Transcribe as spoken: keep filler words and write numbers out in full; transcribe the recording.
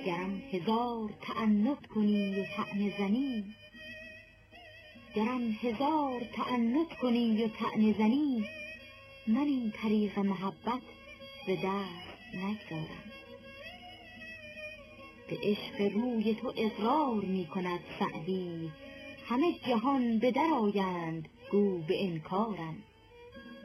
گرم هزار تعنت کنی و طعنه زنی، گرم هزار تعنت کنی و طعنه زنی، من این طریق محبت ز دست نگذارم. به عشق روی تو اقرار می کند سعدی، همه جهان به در آیند گو به انکارم.